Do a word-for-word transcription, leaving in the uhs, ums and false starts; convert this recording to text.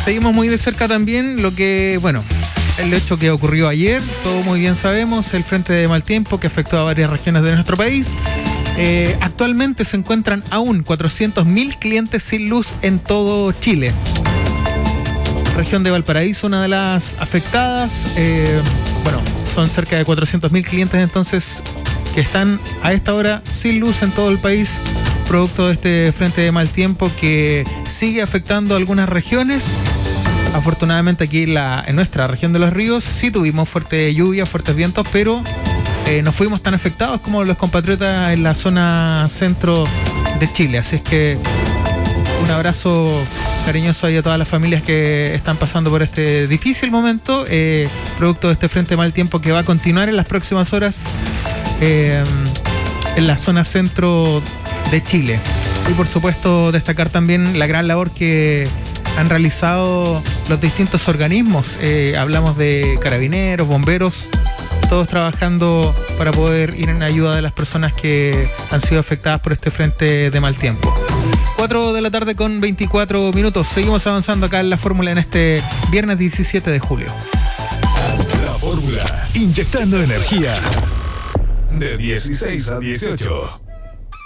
Seguimos muy de cerca también lo que, bueno, el hecho que ocurrió ayer, todo muy bien sabemos, el frente de mal tiempo que afectó a varias regiones de nuestro país. Eh, actualmente se encuentran aún cuatrocientos mil clientes sin luz en todo Chile. Región de Valparaíso, una de las afectadas. Eh, bueno, son cerca de cuatrocientos mil clientes entonces que están a esta hora sin luz en todo el país, producto de este frente de mal tiempo que sigue afectando a algunas regiones. Afortunadamente aquí en, la, en nuestra región de los ríos sí tuvimos fuerte lluvia, fuertes vientos, pero eh, no fuimos tan afectados como los compatriotas en la zona centro de Chile. Así es que un abrazo cariñoso ahí a todas las familias que están pasando por este difícil momento, eh, producto de este frente de mal tiempo que va a continuar en las próximas horas eh, en la zona centro de Chile. Y por supuesto destacar también la gran labor que han realizado los distintos organismos. Eh, hablamos de carabineros, bomberos, todos trabajando para poder ir en ayuda de las personas que han sido afectadas por este frente de mal tiempo. cuatro de la tarde con veinticuatro minutos. Seguimos avanzando acá en la fórmula en este viernes diecisiete de julio. La fórmula, inyectando energía de dieciséis a dieciocho.